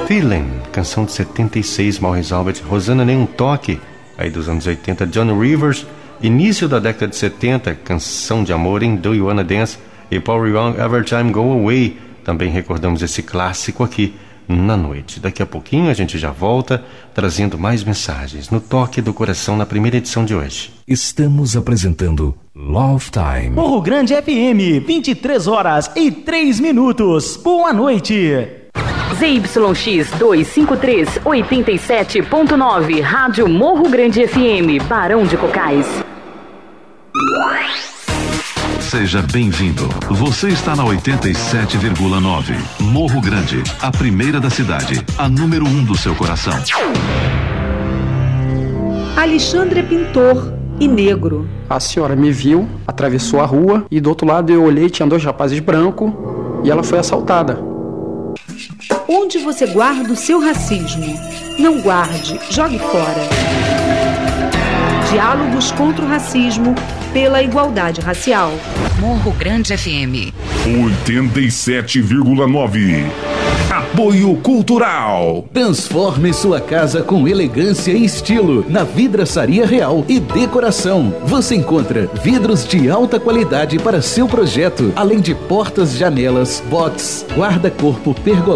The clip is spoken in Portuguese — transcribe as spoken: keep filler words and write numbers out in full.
Feeling, canção de setenta e seis, Maurice Albert. Rosana, Nem um Toque, aí dos anos oitenta, John Rivers. Início da década de setenta, canção de amor em Do You Wanna Dance, e Paul Young, Every Time Go Away. Também recordamos esse clássico aqui na noite. Daqui a pouquinho a gente já volta trazendo mais mensagens no Toque do Coração na primeira edição de hoje. Estamos apresentando Love Time. Morro Grande F M, vinte e três horas e três minutos. Boa noite. Z Y X duzentos e cinquenta e três, oitenta e sete ponto nove, Rádio Morro Grande F M, Barão de Cocais. Seja bem-vindo. Você está na oitenta e sete vírgula nove. Morro Grande, a primeira da cidade, a número um do seu coração. Alexandre é pintor e negro. A senhora me viu, atravessou a rua e do outro lado eu olhei e tinha dois rapazes brancos e ela foi assaltada. Onde você guarda o seu racismo? Não guarde, jogue fora. Diálogos contra o racismo pela igualdade racial. Morro Grande F M oitenta e sete vírgula nove. Apoio Cultural. Transforme sua casa com elegância e estilo na Vidraçaria Real e Decoração. Você encontra vidros de alta qualidade para seu projeto, além de portas, janelas, box, guarda-corpo, pergolado